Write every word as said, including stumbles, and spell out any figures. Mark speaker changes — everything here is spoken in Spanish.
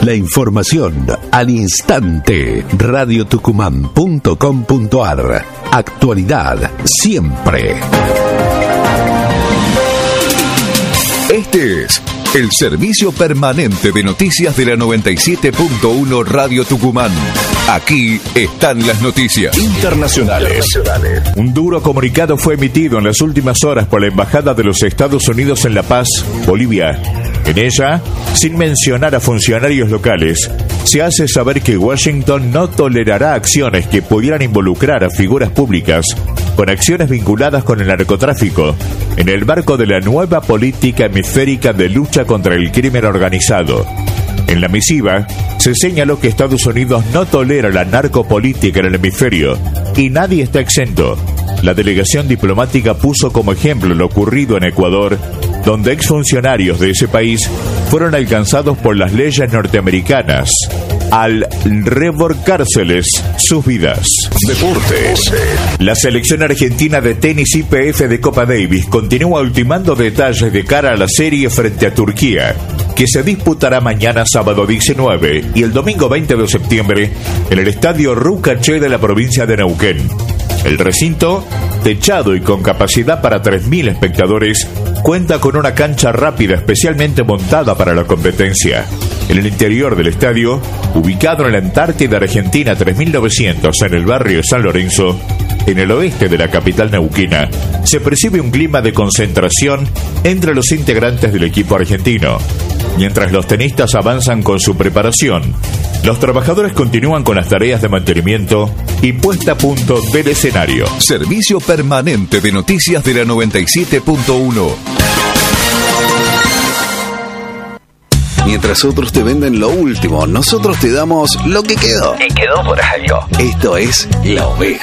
Speaker 1: La información al instante. radio tucumán punto com punto ar. Actualidad siempre.
Speaker 2: Este es el servicio permanente de noticias de la noventa y siete punto uno Radio Tucumán. Aquí están las noticias internacionales.
Speaker 3: Un duro comunicado fue emitido en las últimas horas por la Embajada de los Estados Unidos en La Paz, Bolivia. En ella, sin mencionar a funcionarios locales, se hace saber que Washington no tolerará acciones que pudieran involucrar a figuras públicas con acciones vinculadas con el narcotráfico en el marco de la nueva política hemisférica de lucha contra el crimen organizado. En la misiva, se señaló que Estados Unidos no tolera la narcopolítica en el hemisferio y nadie está exento. La delegación diplomática puso como ejemplo lo ocurrido en Ecuador, donde exfuncionarios de ese país fueron alcanzados por las leyes norteamericanas al revolcárseles sus vidas.
Speaker 2: Deportes.
Speaker 3: La selección argentina de tenis I P F de Copa Davis continúa ultimando detalles de cara a la serie frente a Turquía, que se disputará mañana sábado diecinueve y el domingo veinte de septiembre en el estadio Rucaché de la provincia de Neuquén. El recinto, techado y con capacidad para tres mil espectadores, cuenta con una cancha rápida especialmente montada para la competencia. En el interior del estadio, ubicado en la Antártida Argentina tres mil novecientos en el barrio San Lorenzo, en el oeste de la capital neuquina, se percibe un clima de concentración entre los integrantes del equipo argentino. Mientras los tenistas avanzan con su preparación, los trabajadores continúan con las tareas de mantenimiento y puesta a punto del escenario.
Speaker 2: Servicio permanente de noticias de la noventa y siete punto uno. Mientras otros te venden lo último, nosotros te damos lo que quedó.
Speaker 4: Y quedó por algo.
Speaker 2: Esto es La Oveja.